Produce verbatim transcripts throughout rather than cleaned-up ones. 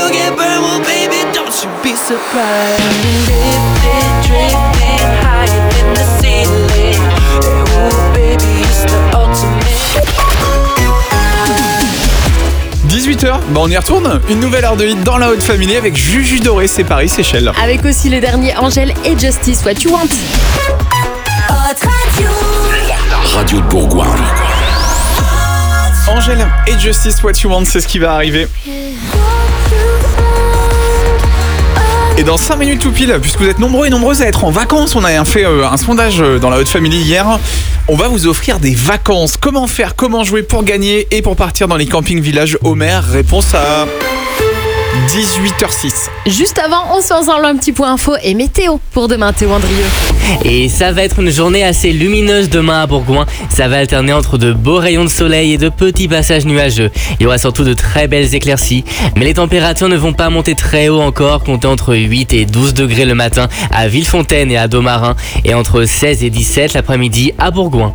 you get burned, well baby, don't you be surprised. Drifting, drifting higher than the ceiling. Ooh baby, it's the ultimate. dix-huit heures, bah on y retourne. Une nouvelle heure de hit dans la Haute Family avec Juju Doré, c'est Paris, c'est Shell. Avec aussi le dernier Angèle et Justice, What You Want. Hot Radio. La radio de Bourgoin. Angèle et Justice, What You Want, c'est ce qui va arriver. Et dans cinq minutes tout pile, puisque vous êtes nombreux et nombreuses à être en vacances, on a fait euh, un sondage dans la Haute Family hier. On va vous offrir des vacances. Comment faire, comment jouer pour gagner et pour partir dans les campings villages Homer? Réponse à dix-huit heures six. Juste avant, on se fait ensemble un petit point info et météo pour demain, Théo Andrieux. Et ça va être une journée assez lumineuse demain à Bourgoin. Ça va alterner entre de beaux rayons de soleil et de petits passages nuageux. Il y aura surtout de très belles éclaircies. Mais les températures ne vont pas monter très haut encore, comptez entre huit et douze degrés le matin à Villefontaine et à Domarin, et entre seize et dix-sept l'après-midi à Bourgoin.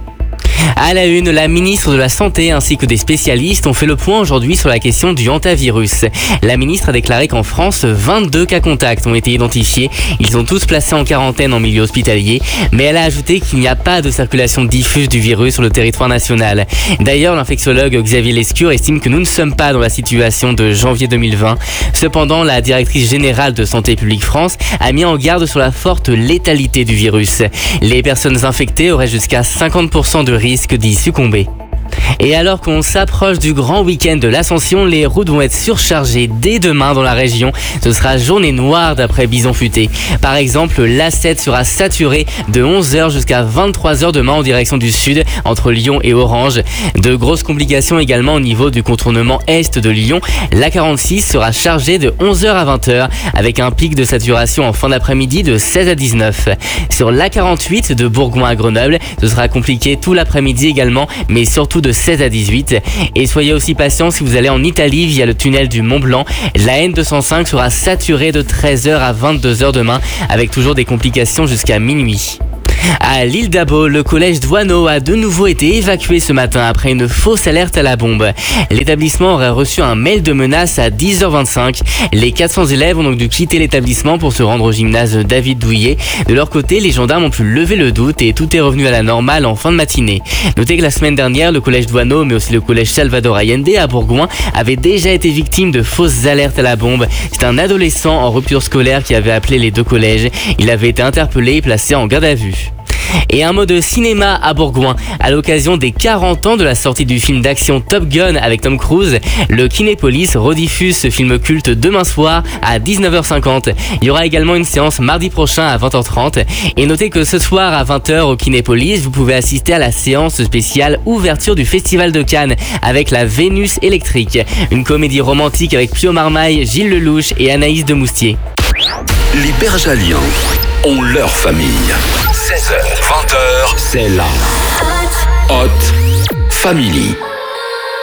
À la une, la ministre de la Santé ainsi que des spécialistes ont fait le point aujourd'hui sur la question du hantavirus. La ministre a déclaré qu'en France, vingt-deux cas contacts ont été identifiés. Ils sont tous placés en quarantaine en milieu hospitalier. Mais elle a ajouté qu'il n'y a pas de circulation diffuse du virus sur le territoire national. D'ailleurs, l'infectiologue Xavier Lescure estime que nous ne sommes pas dans la situation de janvier deux mille vingt. Cependant, la directrice générale de Santé publique France a mis en garde sur la forte létalité du virus. Les personnes infectées auraient jusqu'à cinquante pour cent de risque d'y succomber. Et alors qu'on s'approche du grand week-end de l'Ascension, les routes vont être surchargées dès demain dans la région. Ce sera journée noire d'après Bison Futé. Par exemple, l'A sept sera saturée de onze heures jusqu'à vingt-trois heures demain en direction du sud, entre Lyon et Orange. De grosses complications également au niveau du contournement est de Lyon. L'A quarante-six sera chargée de onze heures à vingt heures, avec un pic de saturation en fin d'après-midi de seize à dix-neuf. Sur l'A quarante-huit de Bourgoin à Grenoble, ce sera compliqué tout l'après-midi également, mais surtout de seize à dix-huit. Et soyez aussi patients si vous allez en Italie via le tunnel du Mont Blanc. La N deux cent cinq sera saturée de treize heures à vingt-deux heures demain, avec toujours des complications jusqu'à minuit. À l'île d'Abo, le collège Douaneau a de nouveau été évacué ce matin après une fausse alerte à la bombe. L'établissement aurait reçu un mail de menace à dix heures vingt-cinq. Les quatre cents élèves ont donc dû quitter l'établissement pour se rendre au gymnase David Douillet. De leur côté, les gendarmes ont pu lever le doute et tout est revenu à la normale en fin de matinée. Notez que la semaine dernière, le collège Douaneau, mais aussi le collège Salvador Allende à Bourgoin, avait déjà été victime de fausses alertes à la bombe. C'est un adolescent en rupture scolaire qui avait appelé les deux collèges. Il avait été interpellé et placé en garde à vue. Et un mot de cinéma à Bourgoin. À l'occasion des quarante ans de la sortie du film d'action Top Gun avec Tom Cruise, le Kinépolis rediffuse ce film culte demain soir à dix-neuf heures cinquante. Il y aura également une séance mardi prochain à vingt heures trente. Et notez que ce soir à vingt heures au Kinépolis, vous pouvez assister à la séance spéciale ouverture du Festival de Cannes avec la Vénus électrique. Une comédie romantique avec Pio Marmaille, Gilles Lelouch et Anaïs de Moustier. Les Bergaliens ont leur famille. seize heures, vingt heures, c'est la Hot Family.